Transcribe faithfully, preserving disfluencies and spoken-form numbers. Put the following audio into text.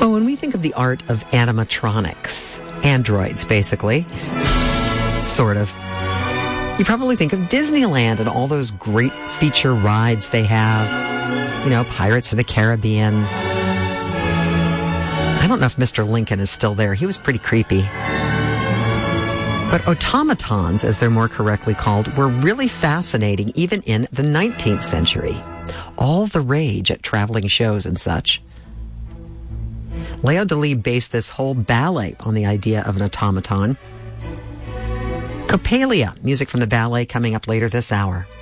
Well, when we think of the art of animatronics, androids, basically, sort of, you probably think of Disneyland and all those great feature rides they have. You know, Pirates of the Caribbean. I don't know if Mister Lincoln is still there. He was pretty creepy. But automatons, as they're more correctly called, were really fascinating even in the nineteenth century. All the rage at traveling shows and such. Leo Delibes based this whole ballet on the idea of an automaton. Coppelia, music from the ballet coming up later this hour.